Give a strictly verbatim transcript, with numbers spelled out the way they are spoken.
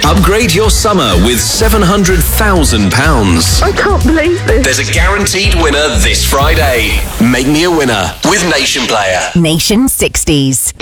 Upgrade your summer with seven hundred thousand pounds. I can't believe this. There's a guaranteed winner this Friday. Make me a winner with Nation Player. Nation sixties.